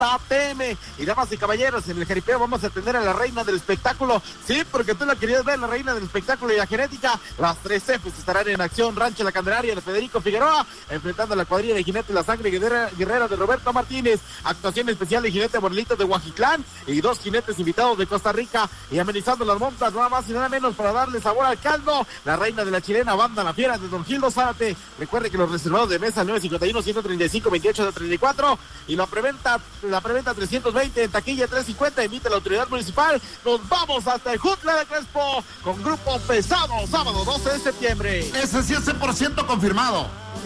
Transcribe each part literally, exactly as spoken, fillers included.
treinta pm. Y damas y caballeros, en el jaripeo vamos a tener a la reina del espectáculo. Sí, porque tú la querías ver, la reina del espectáculo y la genética. Las tres Fs estarán en acción. Rancho La Candelaria de Federico Figueroa, enfrentando a la cuadrilla de Jinete La Sangre Guerrera, Guerrera de Roberto Martínez. Actuación especial de Jinete Borlito de Huajitlán y dos jinetes invitados de Costa Rica. Y amenizando las montas, nada más y nada menos para darle sabor al caldo, la reina de la chilena banda La Fiera de Don Gildo Zárate. Recuerde que los reservados de mesa nueve cincuenta y uno, ciento treinta y cinco, veintiocho treinta y cuatro y la preventa, la preventa trescientos veinte, en taquilla trescientos cincuenta, emite la autoridad municipal. Nos vamos hasta el Jutla de Crespo con Grupo Pesado, sábado doce de septiembre. Ese sí es cien por ciento confirmado.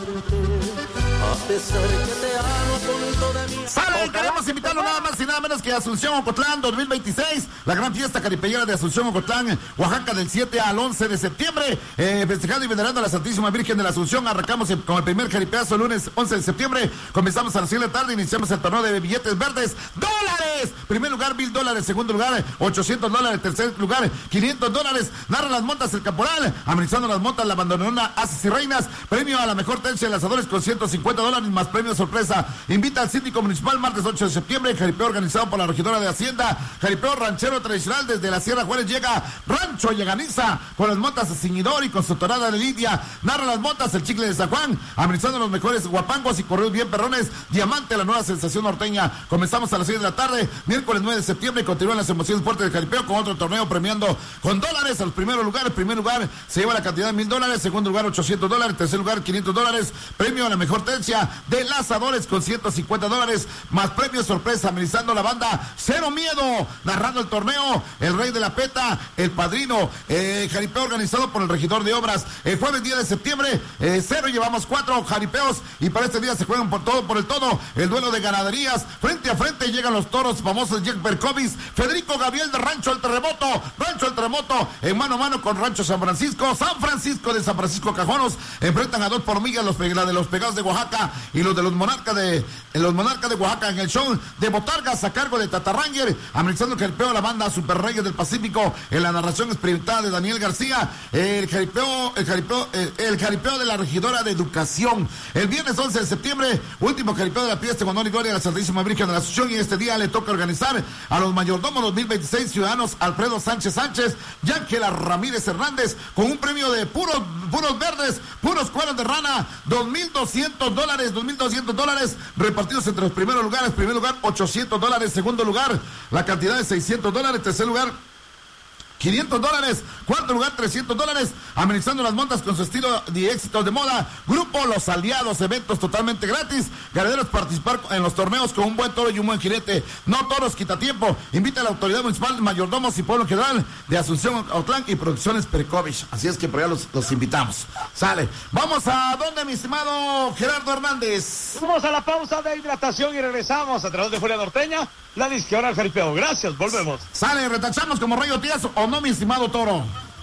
A pesar que te amo con toda mi... Sale, queremos invitarlo nada más y nada menos que Asunción Ocotlán dos mil veintiséis, la gran fiesta caripellera de Asunción Ocotlán, Oaxaca, del siete al once de septiembre, eh, festejando y venerando a la Santísima Virgen de la Asunción. Arrancamos con el primer jaripeazo el lunes once de septiembre, comenzamos a las seis de la tarde, iniciamos el torneo de billetes verdes, dólares, primer lugar mil dólares, segundo lugar ochocientos dólares, tercer lugar quinientos dólares, narra las montas el caporal, amenizando las montas la abandonona Ases y Reinas, premio a la mejor tercia de lanzadores con ciento cincuenta dólares más premio sorpresa. Invita al síndico municipal martes ocho de septiembre, jaripeo organizado por la regidora de Hacienda, jaripeo ranchero tradicional desde la Sierra Juárez. Llega Rancho Lleganiza con las montas de Ciñidor y con su torada de Lidia, narra las montas el Chicle de San Juan, amenizando los mejores guapangos y correos bien perrones, Diamante, la nueva sensación norteña. Comenzamos a las seis de la tarde, miércoles nueve de septiembre, y continúan las emociones fuertes del jaripeo con otro torneo premiando con dólares a los primeros lugares. Primer lugar se lleva la cantidad de mil dólares, segundo lugar ochocientos dólares, tercer lugar quinientos dólares, premio a la mejor tercia de lanzadores con ciento cincuenta dólares, más premio sorpresa, amenizando la banda Cero Miedo, narrando el torneo el Rey de la Peta, el Padrino, eh, jaripeo organizado por el regidor de obras. El jueves diez de septiembre, eh, cero, llevamos cuatro jaripeos y para este día se juegan por todo, por el todo, el duelo de ganaderías, frente a frente llegan los toros famosos Jack Berkovic, Federico Gabriel de Rancho El Terremoto, Rancho El Terremoto en mano a mano con Rancho San Francisco, San Francisco de San Francisco Cajonos, enfrentan a dos hormigas, los, la de los Pegados de Oaxaca y los de los monarcas de los monarcas de Oaxaca, en el show de botargas a cargo de Tata Ranger, amenizando el jaripeo a la banda Super Reyes del Pacífico, en la narración experimentada de Daniel García, el jaripeo, el jaripeo, el, el jaripeo de la regidora de Educación. El viernes once de septiembre, último jaripeo de la fiesta con honor y gloria de la Santísima Virgen de la Asunción, y este día le toca organizar a los mayordomos dos mil veintiséis ciudadanos Alfredo Sánchez Sánchez y Ángela Ramírez Hernández, con un premio de puros, puros verdes, puros cueros de rana, dos mil doscientos dólares, dos mil doscientos dólares repartidos entre los primeros lugares. Primer lugar ochocientos dólares, segundo lugar la cantidad de seiscientos dólares, tercer lugar quinientos dólares, cuarto lugar trescientos dólares, amenizando las montas con su estilo de éxitos de moda. Grupo Los Aliados, eventos totalmente gratis, ganaderos participar en los torneos con un buen toro y un buen jinete, no toros quita tiempo. Invita a la autoridad municipal, mayordomos y pueblo general de Asunción Ocotlán y Producciones Perkovich, así es que por allá los, los invitamos. Sale, vamos a dónde, mi estimado Gerardo Hernández. Vamos a la pausa de hidratación y regresamos a través de Furia Norteña, la disqueora del jaripeo. Gracias, volvemos. Sale, retachamos como Rayo Tieso, ¿o no, mi estimado Toro?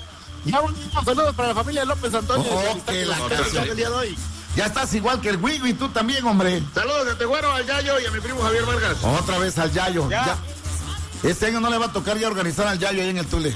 Ya últimos saludos para la familia López Antonio. Oh, que la canción del día de hoy. Ya estás igual que el Wigo y tú también, hombre. Saludos de Teguero al Yayo y a mi primo Javier Vargas. Otra vez al Yayo. Ya. Ya. Este año no le va a tocar ya organizar al Yayo ahí en el Tule.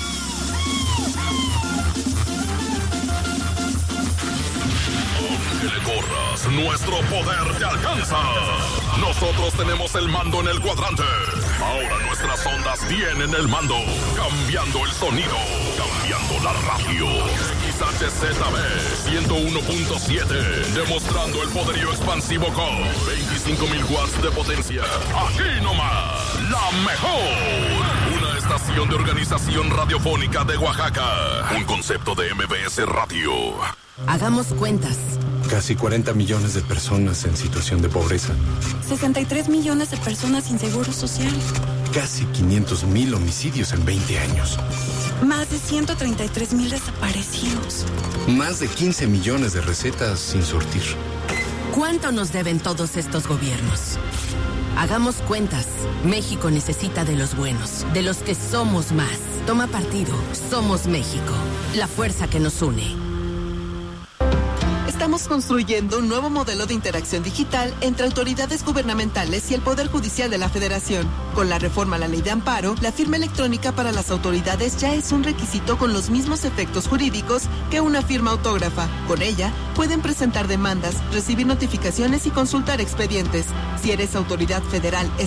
Que le corras, nuestro poder te alcanza. Nosotros tenemos el mando en el cuadrante. Ahora nuestras ondas tienen el mando, cambiando el sonido, cambiando la radio. X H Z B ciento uno punto siete, demostrando el poderío expansivo con veinticinco mil watts de potencia. Aquí nomás, la mejor. Una estación de organización radiofónica de Oaxaca. Un concepto de M B S Radio. Hagamos cuentas. Casi cuarenta millones de personas en situación de pobreza. sesenta y tres millones de personas sin seguro social. Casi quinientos mil homicidios en veinte años. Más de ciento treinta y tres mil desaparecidos. Más de quince millones de recetas sin surtir. ¿Cuánto nos deben todos estos gobiernos? Hagamos cuentas. México necesita de los buenos, de los que somos más. Toma partido. Somos México. La fuerza que nos une. Estamos construyendo un nuevo modelo de interacción digital entre autoridades gubernamentales y el Poder Judicial de la Federación. Con la reforma a la Ley de Amparo, la firma electrónica para las autoridades ya es un requisito con los mismos efectos jurídicos que una firma autógrafa. Con ella, pueden presentar demandas, recibir notificaciones y consultar expedientes. Si eres autoridad federal,